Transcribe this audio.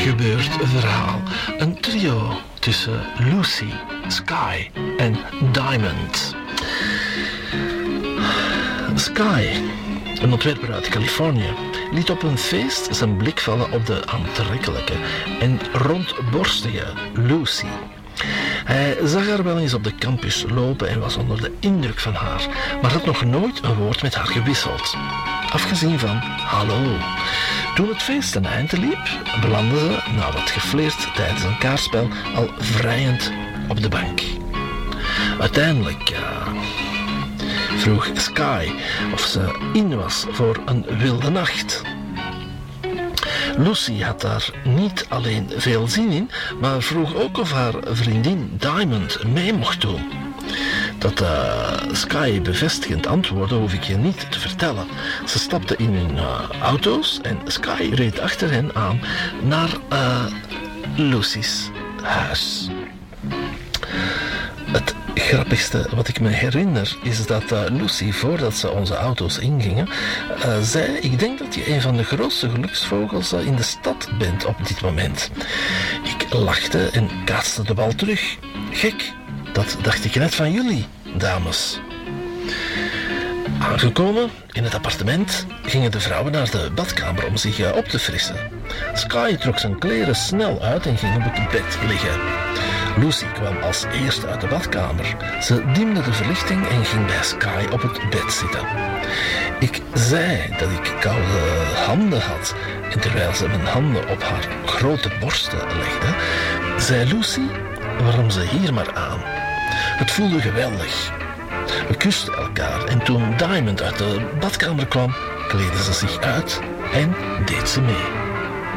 gebeurd verhaal. Een trio tussen Lucy, Sky en Diamond. Sky, een ontwerper uit Californië, liet op een feest zijn blik vallen op de aantrekkelijke en rondborstige Lucy. Hij zag haar wel eens op de campus lopen en was onder de indruk van haar, maar had nog nooit een woord met haar gewisseld. Afgezien van hallo. Toen het feest ten einde liep, belanden ze, na wat geflirt tijdens een kaartspel, al vrijend op de bank. Uiteindelijk vroeg Sky of ze in was voor een wilde nacht. Lucy had daar niet alleen veel zin in, maar vroeg ook of haar vriendin Diamond mee mocht doen. Dat Sky bevestigend antwoordde hoef ik je niet te vertellen. Ze stapten in hun auto's en Sky reed achter hen aan naar Lucy's huis. Het grappigste wat ik me herinner is dat Lucy, voordat ze onze auto's ingingen, zei: ik denk dat je een van de grootste geluksvogels in de stad bent op dit moment. Ik lachte en kaatste de bal terug. Gek, dat dacht ik net van jullie, dames. Aangekomen in het appartement gingen de vrouwen naar de badkamer om zich op te frissen. Sky trok zijn kleren snel uit en ging op het bed liggen. Lucy kwam als eerste uit de badkamer. Ze dimde de verlichting en ging bij Sky op het bed zitten. Ik zei dat ik koude handen had en terwijl ze mijn handen op haar grote borsten legde, zei Lucy: waarom ze hier maar aan. Het voelde geweldig. We kusten elkaar en toen Diamond uit de badkamer kwam, kleedde ze zich uit en deed ze mee.